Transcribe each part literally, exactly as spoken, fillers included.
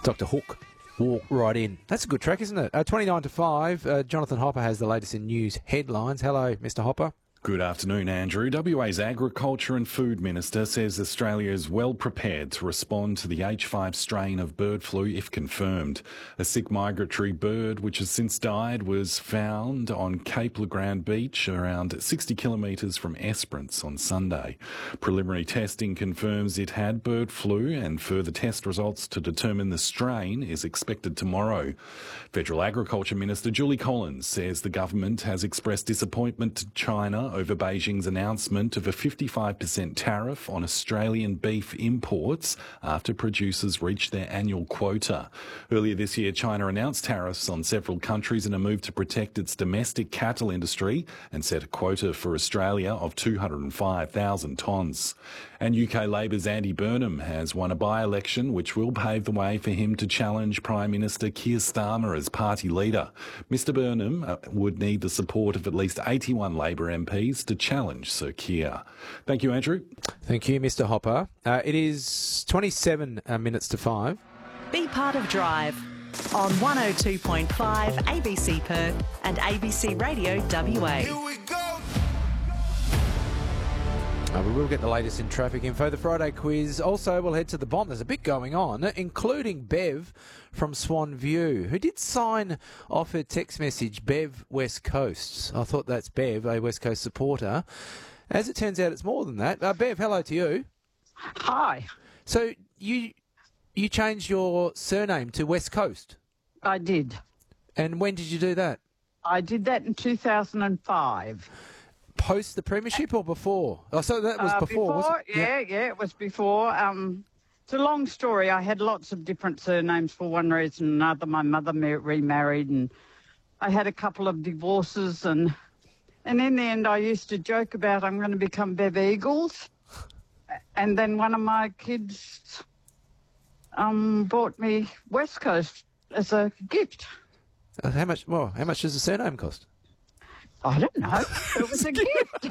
Doctor Hook, Walk Right In. That's a good track, isn't it? Uh, twenty-nine to five, uh, Jonathan Hopper has the latest in news headlines. Hello, Mister Hopper. Good afternoon, Andrew. W A's Agriculture and Food Minister says Australia is well prepared to respond to the H five strain of bird flu if confirmed. A sick migratory bird, which has since died, was found on Cape Le Grand Beach, around sixty kilometres from Esperance on Sunday. Preliminary testing confirms it had bird flu, and further test results to determine the strain is expected tomorrow. Federal Agriculture Minister Julie Collins says the government has expressed disappointment to China over Beijing's announcement of a fifty-five percent tariff on Australian beef imports after producers reached their annual quota. Earlier this year, China announced tariffs on several countries in a move to protect its domestic cattle industry and set a quota for Australia of two hundred five thousand tonnes. And U K Labor's Andy Burnham has won a by-election which will pave the way for him to challenge Prime Minister Keir Starmer as party leader. Mister Burnham uh, would need the support of at least eighty-one Labor M Ps to challenge Sir Keir. Thank you, Andrew. Thank you, Mister Hopper. Uh, it is twenty-seven uh, minutes to five. Be part of Drive on one oh two point five A B C Perth and A B C Radio W A. Here we go. Uh, we will get the latest in traffic info. The Friday quiz. Also, we'll head to the bomb. There's a bit going on, including Bev from Swan View, who did sign off her text message, Bev West Coast. I thought that's Bev, a West Coast supporter. As it turns out, it's more than that. Uh, Bev, hello to you. Hi. So you you changed your surname to West Coast. I did. And when did you do that? I did that in two thousand five. Post the premiership or before? Oh, so that was Uh, before, wasn't it? Yeah, yeah, it was before. Um, it's a long story. I had lots of different surnames for one reason or another. My mother mar- remarried, and I had a couple of divorces, and and in the end, I used to joke about I'm going to become Bev Eagles, and then one of my kids um bought me West Coast as a gift. Uh, how much? Well, how much does the surname cost? I don't know. It was a gift.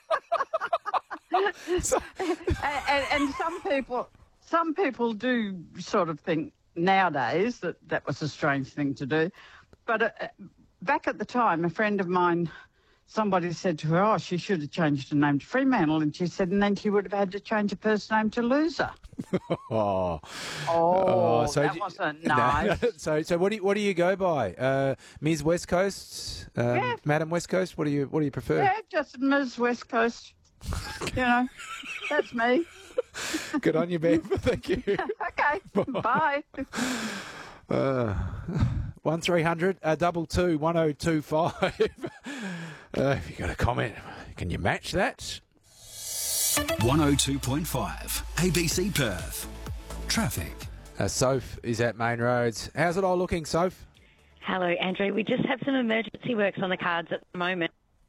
and, and, and some people, some people do sort of think nowadays that that was a strange thing to do. But uh, back at the time, a friend of mine, somebody said to her, oh, she should have changed her name to Fremantle. And she said, and then she would have had to change her first name to Loser. oh, Oh, oh so that d- wasn't no, nice. no. So, so what do you what do you go by? Uh, Miz West Coast, um, Yeah. Madam West Coast. What do you what do you prefer? Yeah, just Miz West Coast. You know, that's me. Good on you, Bev. Thank you. Okay, bye. Uh, one three hundred uh, double two one oh two five. Uh, if you got a comment, can you match that? one oh two point five A B C Perth. Traffic. Uh, Soph is at Main Roads. How's it all looking, Soph? Hello, Andrew. We just have some emergency works on the cards at the moment.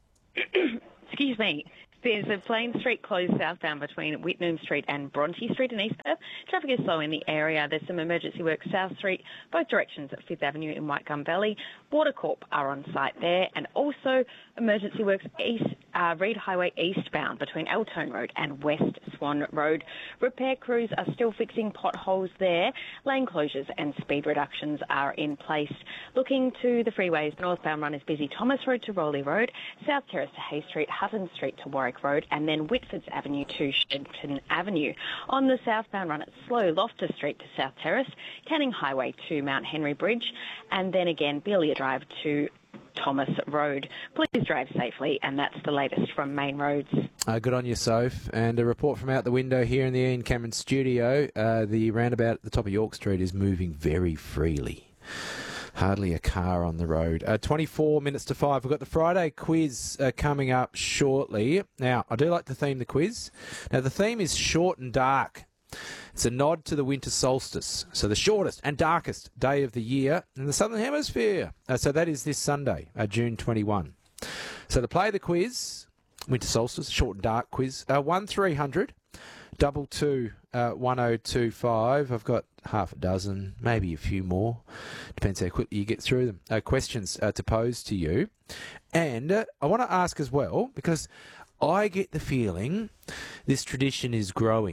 Excuse me. There's a Plain Street closed southbound between Whitnum Street and Bronte Street in East Perth. Traffic is slow in the area. There's some emergency work South Street, both directions at Fifth Avenue in Whitegum Valley. Water Corp are on site there, and also emergency works east uh, Reed Highway eastbound between Eltone Road and West Swan Road. Repair crews are still fixing potholes there. Lane closures and speed reductions are in place. Looking to the freeways, the northbound run is busy. Thomas Road to Rowley Road, South Terrace to Hay Street, Hutton Street to Warwick Road, and then Whitfords Avenue to Shenton Avenue. On the southbound run, it's slow. Loftus Street to South Terrace, Canning Highway to Mount Henry Bridge, and then again Belia Drive to Thomas Road. Please drive safely, and that's the latest from Main Roads. Uh, good on you, Soph. And a report from out the window here in the Ian Cameron studio. Uh, the roundabout at the top of York Street is moving very freely. Hardly a car on the road. Uh, twenty-four minutes to five. We've got the Friday quiz uh, coming up shortly. Now, I do like to theme the quiz. Now, the theme is short and dark. It's a nod to the winter solstice. So the shortest and darkest day of the year in the Southern Hemisphere. Uh, so that is this Sunday, uh, June twenty-first. So to play the quiz, winter solstice, short and dark quiz, uh, one three hundred double two one oh two five. I've got half a dozen, maybe a few more. Depends how quickly you get through them. Uh, questions uh, to pose to you. And uh, I want to ask as well, because I get the feeling this tradition is growing.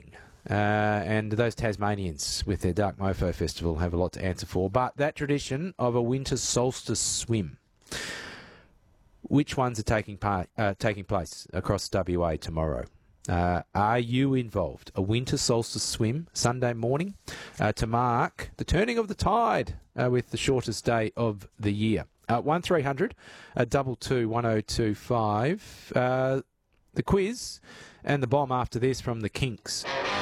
Uh, and those Tasmanians with their Dark Mofo Festival have a lot to answer for. But that tradition of a winter solstice swim, which ones are taking part, uh, taking place across W A tomorrow? Uh, are you involved? A winter solstice swim Sunday morning uh, to mark the turning of the tide uh, with the shortest day of the year. Uh, one three hundred, uh, double two one oh two five. Uh, the quiz and the bomb after this from the Kinks.